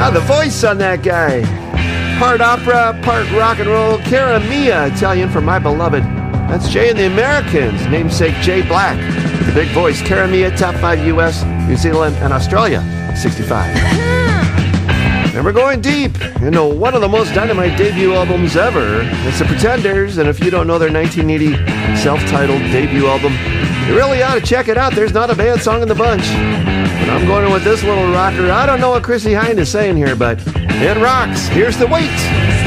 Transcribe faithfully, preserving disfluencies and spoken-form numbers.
Ah, the voice on that guy. Part opera, part rock and roll. Cara Mia, Italian for My Beloved. That's Jay and the Americans, namesake Jay Black. The big voice, Cara Mia, top five U S, New Zealand, and Australia, sixty-five. And we're going deep into one of the most dynamite debut albums ever. It's the Pretenders, and if you don't know their nineteen eighty self-titled debut album, you really ought to check it out. There's not a bad song in the bunch. But I'm going with this little rocker. I don't know what Chrissie Hynde is saying here, but it rocks. Here's The Wait.